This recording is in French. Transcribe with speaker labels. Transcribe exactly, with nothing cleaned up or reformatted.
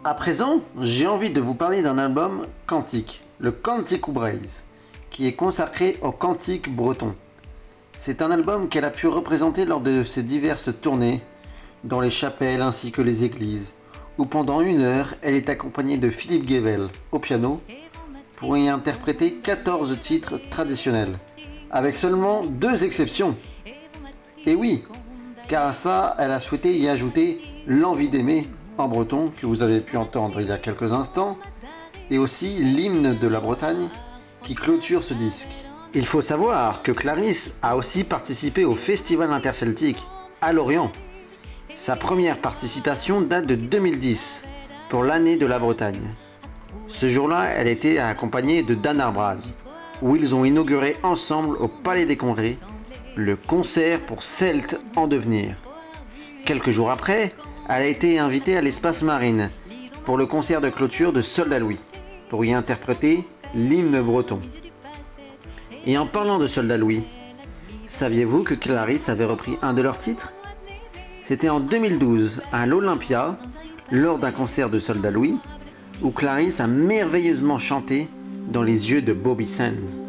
Speaker 1: À présent, j'ai envie de vous parler d'un album cantique, le Canticou Breizh, qui est consacré au cantique breton. C'est un album qu'elle a pu représenter lors de ses diverses tournées, dans les chapelles ainsi que les églises, où pendant une heure, elle est accompagnée de Philippe Guével au piano pour y interpréter quatorze titres traditionnels, avec seulement deux exceptions. Et oui, car à ça, elle a souhaité y ajouter l'envie d'aimer en breton, que vous avez pu entendre il y a quelques instants, et aussi l'hymne de la Bretagne qui clôture ce disque. Il faut savoir que Clarisse a aussi participé au Festival interceltique à Lorient. Sa première participation date de deux mille dix, pour l'année de la Bretagne. Ce jour-là, elle était accompagnée de Dan Arbraz, où ils ont inauguré ensemble au Palais des Congrès le concert pour Celtes en devenir. Quelques jours après, elle a été invitée à l'Espace Marine pour le concert de clôture de Soldat Louis, pour y interpréter l'hymne breton. Et en parlant de Soldat Louis, saviez-vous que Clarisse avait repris un de leurs titres ? C'était en deux mille douze, à l'Olympia, lors d'un concert de Soldat Louis, où Clarisse a merveilleusement chanté dans les yeux de Bobby Sands.